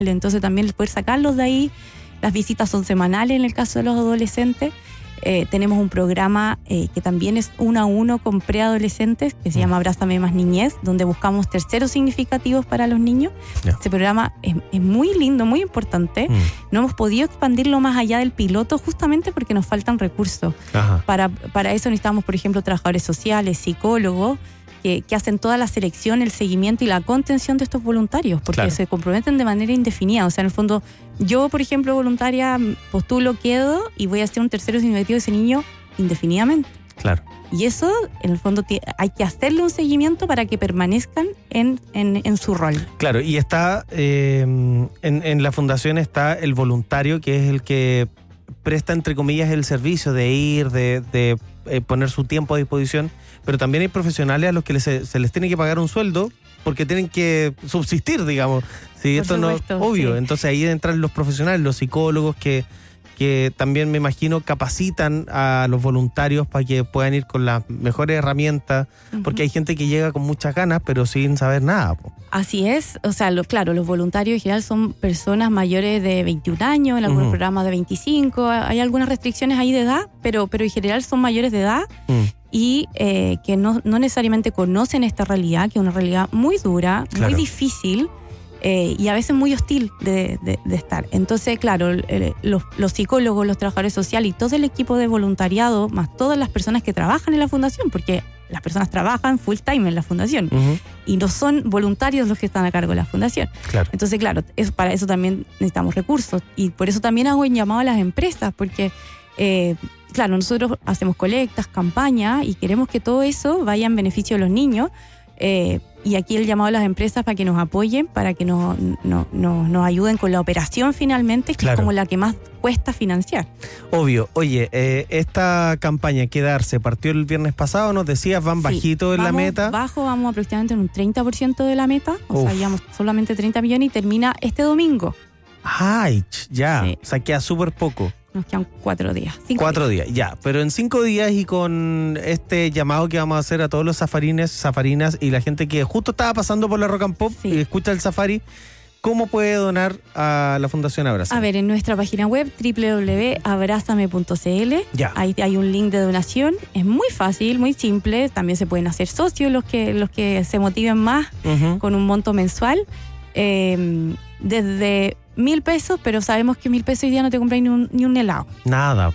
entonces también poder sacarlos de ahí. Las visitas son semanales en el caso de los adolescentes. Tenemos un programa que también es 1 a 1 con preadolescentes, que se llama Abrázame Más Niñez, donde buscamos terceros significativos para los niños. Este programa es muy lindo, muy importante. No hemos podido expandirlo más allá del piloto justamente porque nos faltan recursos. Para eso necesitamos, por ejemplo, trabajadores sociales, psicólogos, que hacen toda la selección, el seguimiento y la contención de estos voluntarios, porque se comprometen de manera indefinida. O sea, en el fondo, yo, por ejemplo, voluntaria, postulo, quedo y voy a ser un tercero significativo de ese niño indefinidamente. Claro. Y eso, en el fondo, hay que hacerle un seguimiento para que permanezcan en su rol. Claro, y está en la fundación está el voluntario, que es el que presta, entre comillas, el servicio de ir, de poner su tiempo a disposición, pero también hay profesionales a los que se les tiene que pagar un sueldo porque tienen que subsistir, digamos. Sí, esto no es obvio. Sí. Entonces ahí entran los profesionales, los psicólogos que también, me imagino, capacitan a los voluntarios para que puedan ir con las mejores herramientas, porque hay gente que llega con muchas ganas pero sin saber nada. Así es, o sea, claro, los voluntarios en general son personas mayores de 21 años, en algunos programas de 25, hay algunas restricciones ahí de edad, pero en general son mayores de edad y que no necesariamente conocen esta realidad, que es una realidad muy dura, muy difícil, y a veces muy hostil de estar. Entonces, claro, los psicólogos, los trabajadores sociales y todo el equipo de voluntariado, más todas las personas que trabajan en la fundación, porque las personas trabajan full time en la fundación y no son voluntarios los que están a cargo de la fundación. Entonces, claro, para eso también necesitamos recursos, y por eso también hago un llamado a las empresas, porque claro, nosotros hacemos colectas, campañas, y queremos que todo eso vaya en beneficio de los niños. Y aquí el llamado a las empresas para que nos apoyen, para que nos ayuden con la operación finalmente, que es como la que más cuesta financiar. Obvio. Oye, esta campaña Quedarse partió el viernes pasado, nos decías, van bajito en la meta. Vamos aproximadamente en un 30% de la meta, o sea, llevamos solamente 30 millones y termina este domingo. ¡Ay! Ya, o sea, queda súper poco. Nos quedan 4 días. 4 días, ya. Pero en 5 días, y con este llamado que vamos a hacer a todos los safarinas y la gente que justo estaba pasando por la Rock and Pop y escucha el safari, ¿cómo puede donar a la Fundación Abrázame? A ver, en nuestra página web www.abrazame.cl, ahí hay un link de donación. Es muy fácil, muy simple. También se pueden hacer socios los que se motiven más con un monto mensual. Desde 1,000 pesos, pero sabemos que 1,000 pesos hoy día no te compras ni un helado. Nada.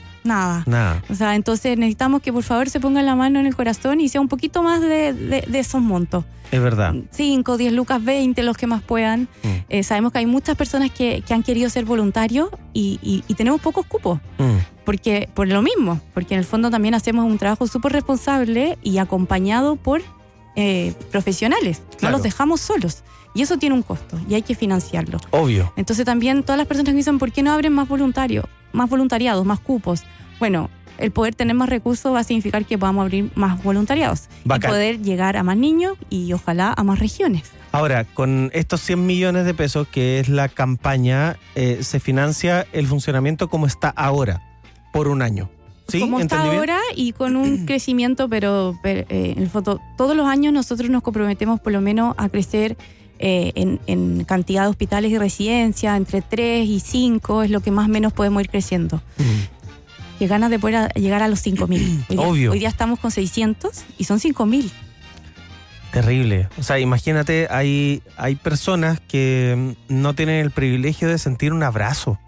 O sea, entonces necesitamos que por favor se pongan la mano en el corazón y sea un poquito más de esos montos. Es verdad. 5, 10 lucas, 20, los que más puedan. Sabemos que hay muchas personas que han querido ser voluntarios y tenemos pocos cupos. Porque en el fondo también hacemos un trabajo súper responsable y acompañado por profesionales. No los dejamos solos. Y eso tiene un costo y hay que financiarlo. Obvio. Entonces también todas las personas que dicen, ¿por qué no abren más voluntariados, más cupos? Bueno, el poder tener más recursos va a significar que podamos abrir más voluntariados. Bacán. Y poder llegar a más niños y ojalá a más regiones. Ahora, con estos 100 millones de pesos, que es la campaña, se financia el funcionamiento como está ahora, por un año. ¿Sí? Como está ahora y con un crecimiento, pero en el fondo, todos los años nosotros nos comprometemos por lo menos a crecer en cantidad de hospitales y residencias, entre 3 y 5 es lo que más o menos podemos ir creciendo. Que ganas de poder llegar a los 5,000. Hoy día estamos con 600 y son 5,000. Terrible. O sea, imagínate, hay personas que no tienen el privilegio de sentir un abrazo,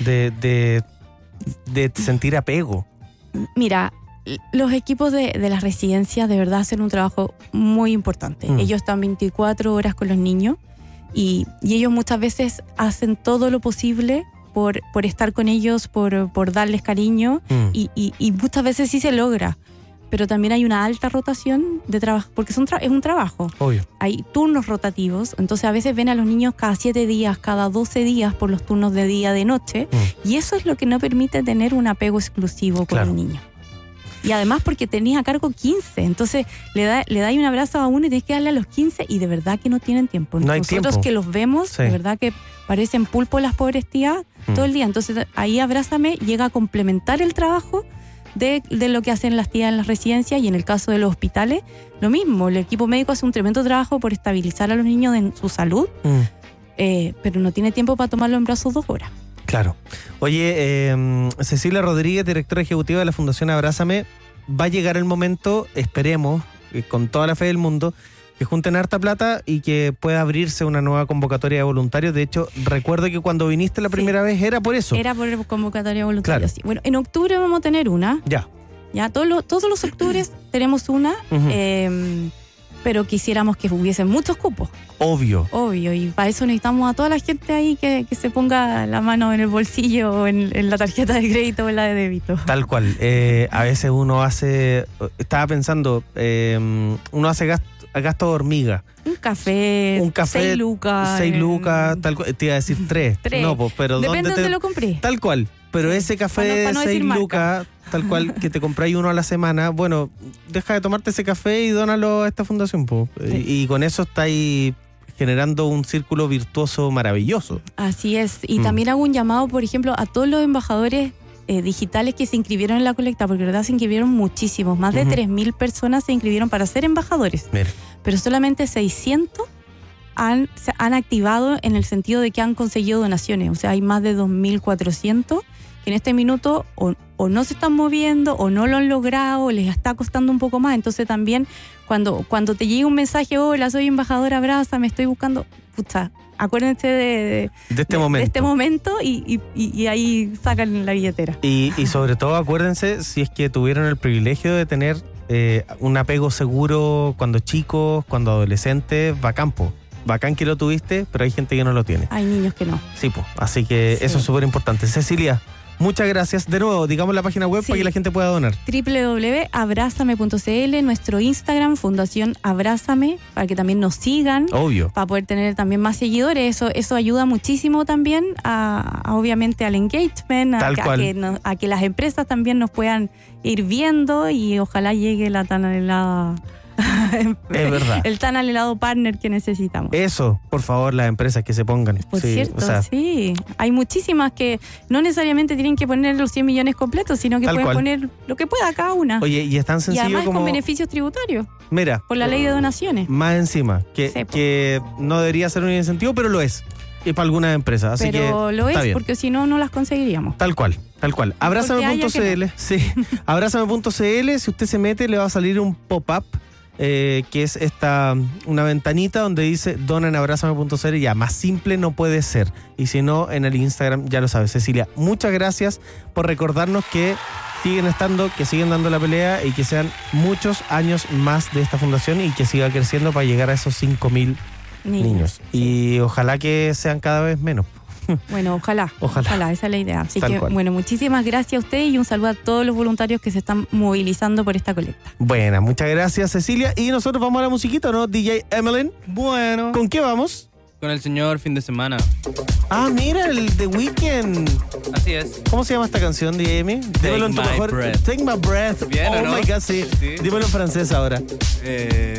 de sentir apego. Mira, los equipos de las residencias de verdad hacen un trabajo muy importante. Ellos están 24 horas con los niños y ellos muchas veces hacen todo lo posible por estar con ellos, por darles cariño y muchas veces sí se logra. Pero también hay una alta rotación de trabajo, porque es un trabajo. Obvio. Hay turnos rotativos, entonces a veces ven a los niños cada 7 días, cada 12 días por los turnos de día, de noche, y eso es lo que no permite tener un apego exclusivo con el niño. Y además porque tenés a cargo 15, entonces le da un abrazo a uno y tenés que darle a los 15 y de verdad que no tienen tiempo. No hay Nosotros tiempo. Que los vemos, de verdad que parecen pulpo las pobres tías todo el día. Entonces ahí Abrázame llega a complementar el trabajo de lo que hacen las tías en las residencias, y en el caso de los hospitales, lo mismo. El equipo médico hace un tremendo trabajo por estabilizar a los niños en su salud. pero no tiene tiempo para tomarlo en brazos 2 horas. Claro. Oye, Cecilia Rodríguez, directora ejecutiva de la Fundación Abrázame, va a llegar el momento, esperemos, con toda la fe del mundo, que junten harta plata y que pueda abrirse una nueva convocatoria de voluntarios. De hecho, recuerdo que cuando viniste la primera vez era por eso. Era por convocatoria de voluntarios, claro. Sí. Bueno, en octubre vamos a tener una. Ya todos los octubres tenemos una, pero quisiéramos que hubiesen muchos cupos. Obvio, y para eso necesitamos a toda la gente ahí que se ponga la mano en el bolsillo o en la tarjeta de crédito o en la de débito. Tal cual. A veces uno hace, estaba pensando, uno hace gasto de hormiga. Un café 6 lucas. 6 lucas, tal cual. Te iba a decir 3. No, pues, pero depende de dónde lo compré. Tal cual. Pero ese café de 6 lucas, tal cual, que te compráis uno a la semana, bueno, deja de tomarte ese café y dónalo a esta fundación, po. Sí. Y con eso estáis generando un círculo virtuoso maravilloso. Así es. Y también hago un llamado, por ejemplo, a todos los embajadores digitales que se inscribieron en la colecta, porque de verdad se inscribieron muchísimos. Más de 3.000 personas se inscribieron para ser embajadores. Mira. Pero solamente 600 se han activado en el sentido de que han conseguido donaciones. O sea, hay más de 2.400 que en este minuto o no se están moviendo o no lo han logrado o les está costando un poco más. Entonces también cuando te llegue un mensaje, hola, soy embajadora Abraza, me estoy buscando, pucha, acuérdense de este momento y ahí sacan la billetera. Y sobre todo acuérdense si es que tuvieron el privilegio de tener un apego seguro cuando chicos, cuando adolescentes, bacán que lo tuviste, pero hay gente que no lo tiene. Hay niños que no. Sí, pues, así que sí. Eso es súper importante. Cecilia, muchas gracias. De nuevo, digamos la página web para que la gente pueda donar. www.abrazame.cl, nuestro Instagram, Fundación Abrázame, para que también nos sigan. Obvio. Para poder tener también más seguidores. Eso ayuda muchísimo también obviamente al engagement, a que las empresas también nos puedan ir viendo y ojalá llegue la tan anhelada... Es verdad. El tan anhelado partner que necesitamos. Eso, por favor, las empresas que se pongan. Por cierto, sí. Hay muchísimas que no necesariamente tienen que poner los 100 millones completos, sino que pueden poner lo que pueda cada una. Oye, y es tan sencillo y además como... con beneficios tributarios. Mira. Por la ley de donaciones. Más encima, que no debería ser un incentivo, pero lo es. Y para algunas empresas. Así pero que lo es, bien. Porque si no, no las conseguiríamos. Tal cual. Abrázame.cl. Sí. Abrázame.cl. Si usted se mete, le va a salir un pop-up. Que es una ventanita donde dice dona en abrázame.cl. Ya, más simple no puede ser. Y si no, en el Instagram, ya lo sabes. Cecilia, muchas gracias por recordarnos que siguen estando, que siguen dando la pelea y que sean muchos años más de esta fundación y que siga creciendo para llegar a esos 5.000 niños. Sí. Y ojalá que sean cada vez menos. Bueno, ojalá, esa es la idea. Así que, bueno, muchísimas gracias a usted y un saludo a todos los voluntarios que se están movilizando por esta colecta. Bueno, muchas gracias, Cecilia. Y nosotros vamos a la musiquita, ¿no? DJ Emeline. Bueno. ¿Con qué vamos? Con el señor Fin de Semana. Ah, mira, el The Weeknd. Así es. ¿Cómo se llama esta canción, DJ Amy? Dímelo en tu mejor. Take My Breath. Bien, oh, ¿no? My God, sí. Dímelo en francés ahora.